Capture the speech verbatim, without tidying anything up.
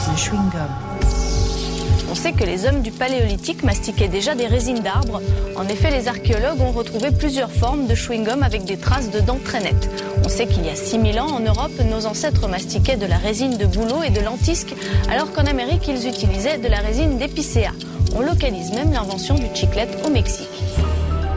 le chewing-gum. On sait que les hommes du Paléolithique mastiquaient déjà des résines d'arbres. En effet, les archéologues ont retrouvé plusieurs formes de chewing-gum avec des traces de dents très nettes. On sait qu'il y a six mille ans, en Europe, nos ancêtres mastiquaient de la résine de bouleau et de lentisque, alors qu'en Amérique, ils utilisaient de la résine d'épicéa. On localise même l'invention du chiclette au Mexique.